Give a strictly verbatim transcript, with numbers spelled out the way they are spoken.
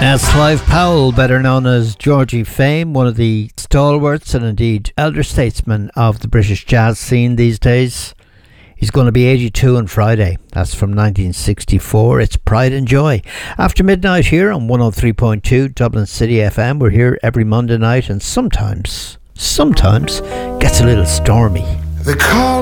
As Clive Powell, better known as Georgie Fame, one of the stalwarts and indeed elder statesmen of the British jazz scene these days. He's going to be eighty-two on Friday. That's from nineteen sixty-four. It's Pride and Joy. After midnight here on one oh three point two Dublin City F M. We're here every Monday night and sometimes, sometimes gets a little stormy. They call